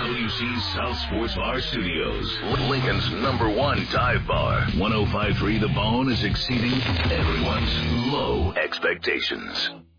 WC South Sports Bar Studios, Lincoln's #1 dive bar. 105.3 The Bone is exceeding everyone's low expectations.